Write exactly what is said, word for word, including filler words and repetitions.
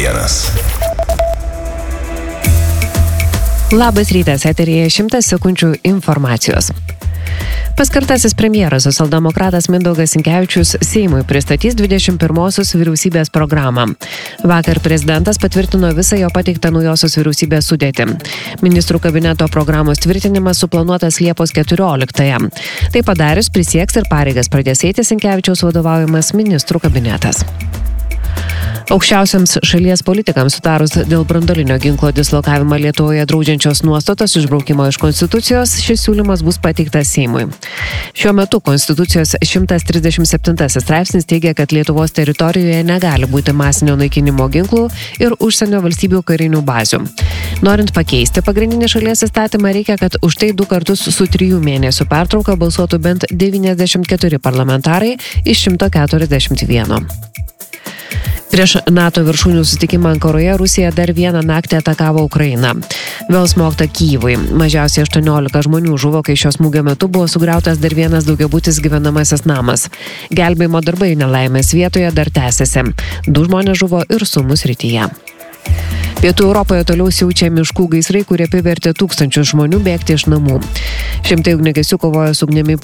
vienas. Labas rytas, eteryje šimtas sekundžių informacijos. Paskirtasis premjeras socialdemokratas Mindaugas Sinkevičius Seimui pristatys dvidešimt pirmosios vyriausybės programą. Vakar prezidentas patvirtino visą jo pateiktą naujosios vyriausybės sudėtį. Ministrų kabineto programos tvirtinimas suplanuotas Liepos keturioliktąją. Tai padarius prisieks ir pareigas pradės eiti Sinkevičiaus vadovaujamas ministrų kabinetas. Aukščiausiams šalies politikams sutarus dėl branduolinio ginklo dislokavimą Lietuvoje draudžiančios nuostatos išbraukimo iš Konstitucijos, šis siūlymas bus pateiktas Seimui. Šiuo metu Konstitucijos šimtas trisdešimt septintasis straipsnis teigia, kad Lietuvos teritorijoje negali būti masinio naikinimo ginklų ir užsienio valstybių karinių bazių. Norint pakeisti pagrindinį šalies įstatymą, reikia, kad už tai du kartus su trijų mėnesių pertrauka balsuotų bent devyniasdešimt keturi parlamentarai iš šimto keturiasdešimt vieno. Prieš NATO viršūnių susitikimą Ankaroje Rusija dar vieną naktį atakavo Ukrainą. Vėl smogta Kyjivui. Mažiausiai aštuoniolika žmonių žuvo, kai šio smūgio metu buvo sugriautas dar vienas daugiabutis gyvenamasis namas. Gelbėjimo darbai nelaimės vietoje dar tęsiasi. Du žmonės žuvo ir Sumų srityje. Pietų Europoje toliau siaučia miškų gaisrai, kurie privertė tūkstančius žmonių bėgti iš namų. Šimtai ugniagesių kovoja su ugnimi